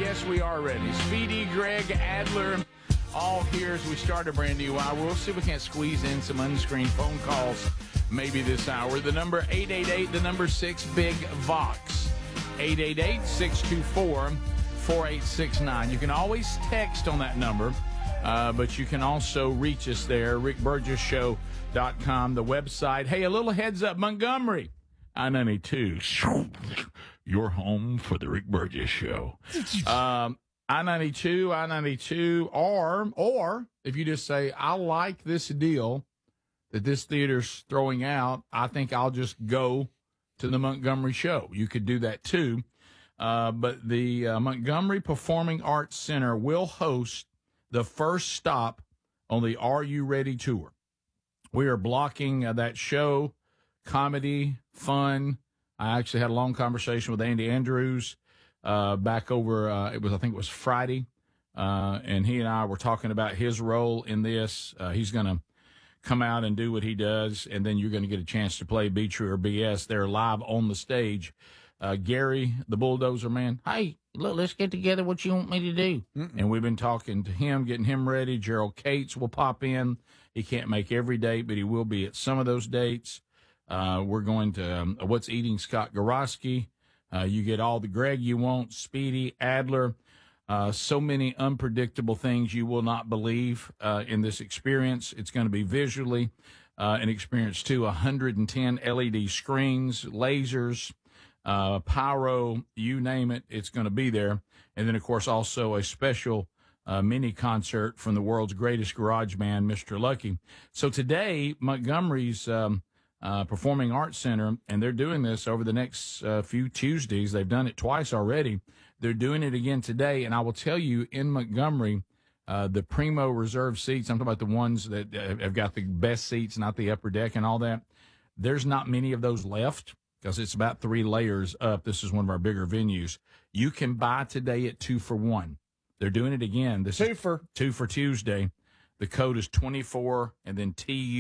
Yes, we are ready. Speedy, Greg, Adler, all here as we start a brand new hour. We'll see if we can't squeeze in some unscreened phone calls maybe this hour. The number 888, the number 6 Big Vox. 888-624-4869. You can always text on that number, but you can also reach us there, rickburgessshow.com, the website. Hey, a little heads up, Montgomery, I-92, your home for the Rick Burgess Show. I-92, or if you just say, I like this deal that this theater's throwing out, I think I'll just go to the Montgomery show. You could do that too. But the Montgomery Performing Arts Center will host the first stop on the Are You Ready tour. We are blocking that show, comedy, fun. I actually had a long conversation with Andy Andrews back over, I think it was Friday, and he and I were talking about his role in this. He's going to come out and do what he does, and then you're going to get a chance to play Be True or BS. They're live on the stage. Gary, the Bulldozer Man, hey, look, let's get together. What you want me to do? And we've been talking to him, getting him ready. Gerald Cates will pop in. He can't make every date, but he will be at some of those dates. We're going to What's Eating Scott Gorosky. You get all the Greg you want, Speedy, Adler. So many unpredictable things you will not believe in this experience. It's going to be visually an experience too. 110 LED screens, lasers, pyro, you name it, it's going to be there. And then, of course, also a special mini concert from the world's greatest garage band, Mr. Lucky. So today, Montgomery's Performing Arts Center, and they're doing this over the next few Tuesdays. They've done it twice already. They're doing it again today, and I will tell you, in Montgomery, the Primo Reserve seats, I'm talking about the ones that have got the best seats, not the upper deck and all that, there's not many of those left because it's about 3 layers up. This is one of our bigger venues. You can buy today at 2 for 1. They're doing it again. This is 2 for Tuesday. The code is 24 and then TU.